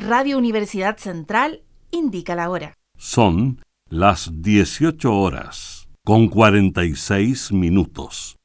Radio Universidad Central indica la hora. Son las 18 horas, con 46 minutos.